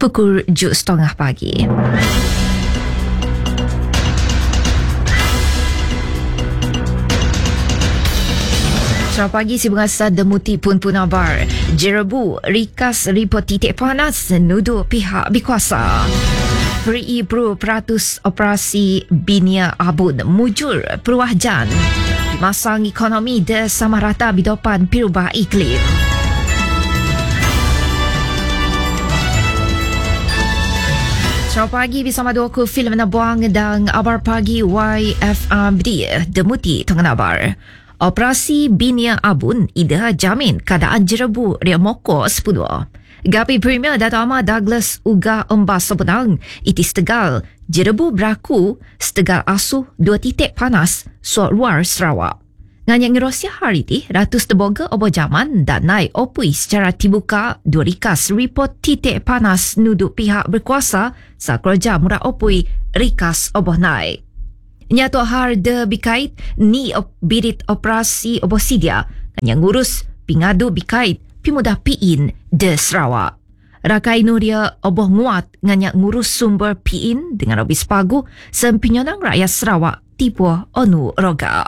pukul 7.30 pagi. Selamat pagi, si Bangsa Demuti pun abar. Jerebu, rikas report titik panas nuduh pihak berkuasa. Peri Pro peratus operasi Bina Abun mujur perubahan. Dimasang ekonomi de sama rata bidopan pirubah iklim. Selamat pagi bersama dua filem Nabuang dan abar pagi YFMD Demuti tengah abar. Operasi Bina Abun ida jamin keadaan jerebu ria moko 10. Gapi Premier Dato' Ahmad Douglas uga embas sebenang itis tegal jerebu beraku setegal asuh 2 titik panas suat luar Sarawak. Nganyang Rusia hari ti ratus teboga obo zaman dan naik opui secara terbuka 2 rikas report titik panas nuduh pihak berkuasa sakroja murah opui rikas obo naik. Nyato har de bikait ni birit operasi obo sidia nganyang ngurus pingadu bikait pimudah piin de Sarawak. Rakai Nuria oboh nguat nganyak ngurus sumber piin dengan obis pagu sempinyonang rakyat Sarawak tipu onu roga.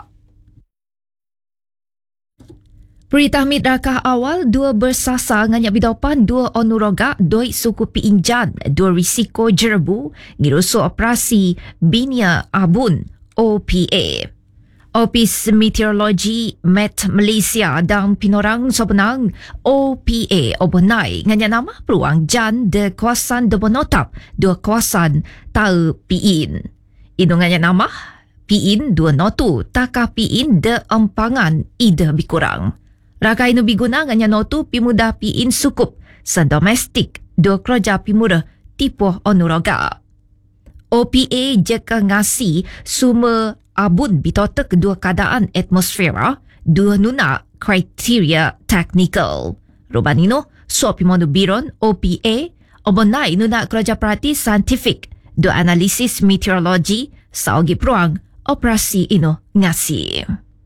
Peritahmid rakah awal 2 bersasa nganyak bidopan 2 onu roga 2 suku piin jan 2 risiko jerebu ngirusu operasi Bina Abun OPA. Office Meteorologi Met Malaysia dan pinorang sebenang OPA obenai nganya nama peluang jan de kawasan de Bonotap 2 kawasan tau piin. Inu nganya nama piin 2 notu takah piin de empangan ida bikurang. Rakai inu biguna nganya notu pimudah piin sukup san domestik 2 keroja pimurah tipu onuroga. OPA jeka ngasi sumber abun bitotek kedua keadaan atmosfera 2 nuna kriteria teknikal. Rubanino suap pimodu biron OPA obonai nuna kerja perhati saintifik 2 analisis meteorologi saugi peruang operasi ino ngasi.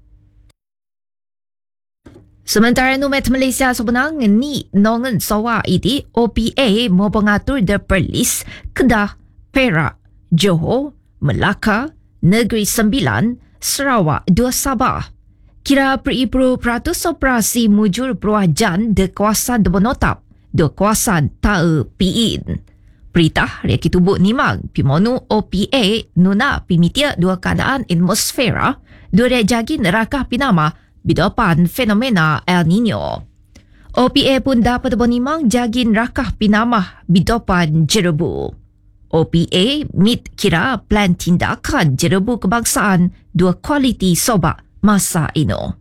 Sementara Numet Malaysia sebenang ni nongen sawa iti OPA mau pengatur de Perlis, Kedah, Perak, Johor, Melaka, Negeri Sembilan, Sarawak, 2 Sabah. Kira per-ipru peratus operasi mujur peruahan de kawasan de Bonotap, 2 kawasan Tae Piin. Perintah Reki Tubuk Nimang, Pimonu OPA, Nuna Pimitia 2 keadaan atmosfera, 2 jagi nerakah pinama, bidopan fenomena El Nino. OPA pun dapat bonimang jagin rakah pinamah bidopan jerebu. OPA mit kira plan tindakan jerebu kebangsaan 2 kualiti sobak masa ino.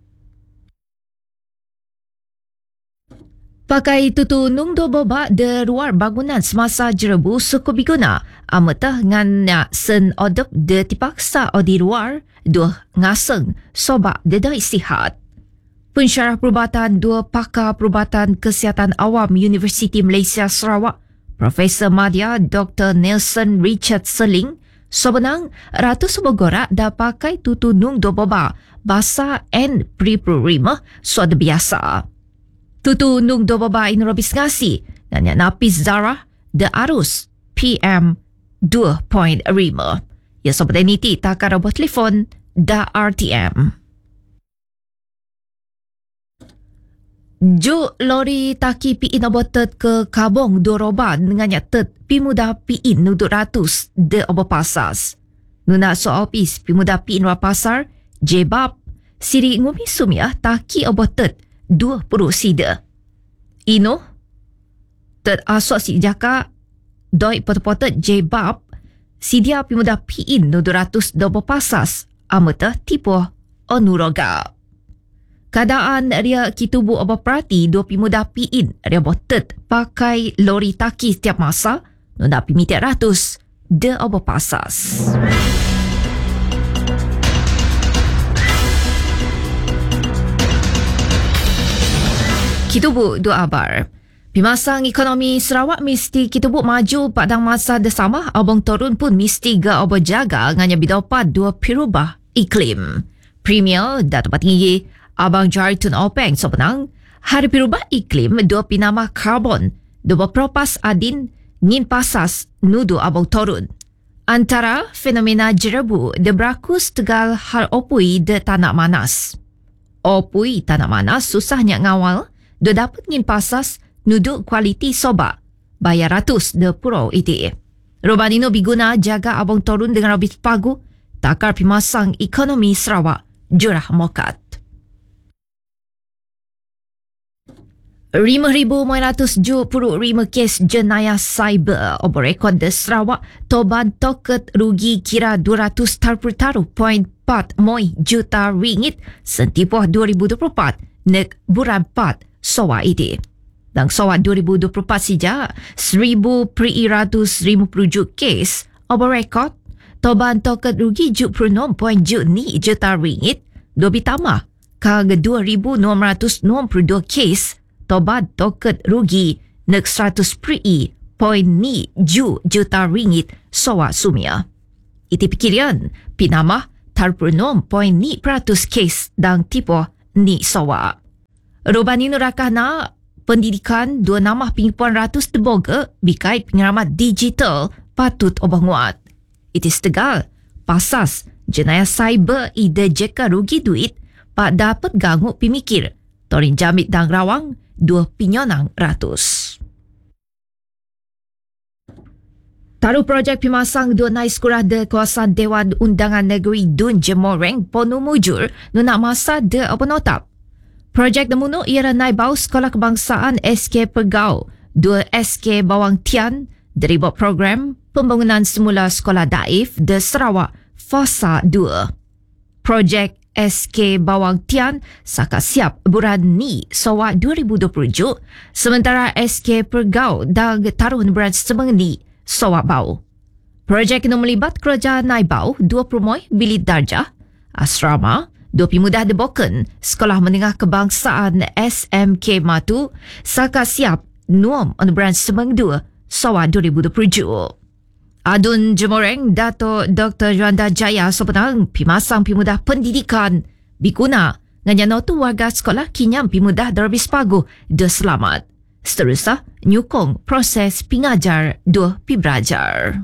Pakai tutu nung do boba de luar bangunan semasa jerebu suku biguna amatah nganya sen odop de tipaksa o di luar 2 ngaseng sobak de doi sihat. Pensyarah perubatan 2 pakar perubatan kesihatan awam Universiti Malaysia Sarawak Profesor Madya Dr. Nelson Richard Seling sebenang ratus bogorak dah pakai tutu nung do boba basa and pre-prurima suada biasa. Tutu nung do boba in robis ngasi nanya napis zarah de arus PM 2.5. Ya sobat niti takar robot telefon da RTM. Ju lori taki piin abotet ke Kabong Doroban dengan tet pimuda piin nudut ratus de obo pasas. Nuna so opis pimuda piin wa pasar jebab siri ngumi sumia taki abotet 20 sida. Ino tet asok si jaka doi potet jebab sidia pimuda piin nudut ratus de obo pasas amata tipu onuroga. Keadaan ria kitubu oba perhati 2 pimudah piin ria botet pakai lori taki setiap masa nunda pimitik ratus de oba pasas. Kitubu 2 abar. Pimasang ekonomi Sarawak mesti kitubu maju padang masa desama abang turun pun mesti ga oba jaga nganya bidopat 2 pirubah iklim. Premier Dato' Patinggi Abang Jaritun Openg sebenang hari pirubah iklim 2 pinama karbon 2 propas adin ngin pasas nudu abang torun. Antara fenomena jerebu de berlaku tegal hal opui de tanah manas. Opui tanah manas susahnya ngawal, de dapat ngin pasas nudu kualiti soba, bayar ratus de purau iti. Robanino biguna jaga abang torun dengan robit pagu, takar pimasang ekonomi Sarawak jurah mokat. 5,975 kes jenayah cyber oberekod di Sarawak toban toket rugi kira 200.4 juta ringgit sentipuh 2024 nek bulan 4 sowa ini. Dan sowa 2024 saja 1,357 kes oberekod toban toket rugi 76.2 juta ringgit lebih tambah ke 2,662 kes tobat toket rugi nek 100.2 juta ringgit sowa sumia. Iti pikirian pinamah 36.2% kes dan tipu ni sowa. Robani nurakana pendidikan dua nama penghipuan ratus teboga bikai pengiramat digital patut obanguat. Iti setegal pasas jenayah cyber ide jeka rugi duit pak dapat ganggu pemikir torin jamit dan rawang 2 pinyonang ratus. Taruh projek pimasang 2 nai sekolah de kawasan Dewan Undangan Negeri Dun Jemoreng Ponu Mujur nuna masa de penotap. Projek demuno ialah nai bau sekolah kebangsaan SK Pergau, 2 SK Bawang Tian dari program pembangunan semula sekolah daif de Sarawak Fasa 2. Projek SK Bawang Tian saka siap bulan ni sowa 2027 sementara SK Pergau dan taruhan bulan semang ni sowa bau. Projek ini melibat kerja naibau 20 bilik darjah, asrama, 2 mudah deboken, sekolah menengah kebangsaan SMK Matu saka siap nuam bulan semang 2 sowa 2027. Adun Jemoreng Dato' Dr. Juanda Jaya sebenang pimasang pimudah pendidikan biguna nganya notu warga sekolah kinyam pimudah derbis pagu de selamat. Seterusnya nyukong proses pingajar dua piberajar.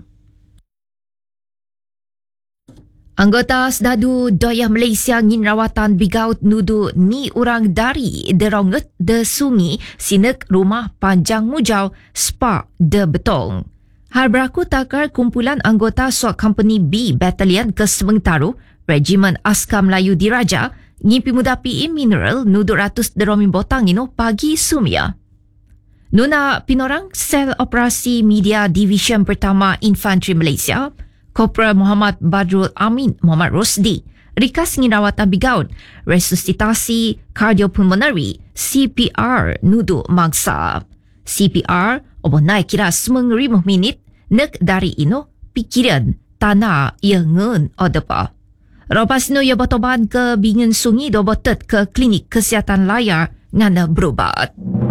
Anggota Sedadu Doyah Malaysia ngin rawatan bigaut nudu ni orang dari deronget de sungi sinek rumah panjang mujau spa de betong. Hal berlaku takar kumpulan anggota SWAT Company B Battalion ke Semengtaru, Regimen Askar Melayu Diraja, ngimpi muda PE Mineral nudu ratus deromin botang ino pagi sumia. Nuna pinorang Sel Operasi Media Division Pertama Infantry Malaysia, Kopral Muhammad Badrul Amin Muhammad Rosdi, rikas ngin rawatan bigaut, resusitasi cardiopulmonary, CPR nudu mangsa. CPR obo naik kira 9 minit nek dari ino pikiran tanah yang ngen odepa. Ropas no ya botoban ke bingen sungi do botet ke klinik kesihatan layar ngana berubat.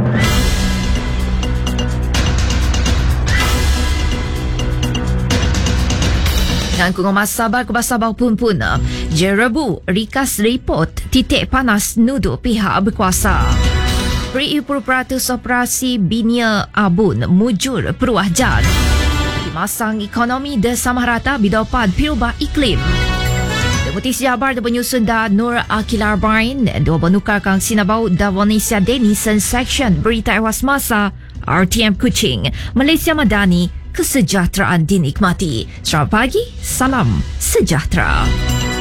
Dan kungomas sabar kebasabar pun jerebu rikas report titik panas nudu pihak berkuasa. Beri peratus operasi Binia Abun mujur peruahjan. Dimasang ekonomi de samarata bidopan pirubah iklim. Deputi Jabar de penyusun da Nur Akilar Bain dua benukar kang sinabau da Vanessa Denison Section berita ewas masa RTM Kuching Malaysia Madani kesejahteraan dinikmati. Selamat pagi, salam sejahtera.